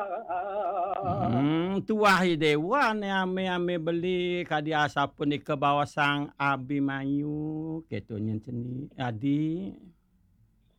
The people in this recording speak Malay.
Tuah dewa ni ame beli kadi asapun di ke bawah sang Abimanyu ketunya ceni adi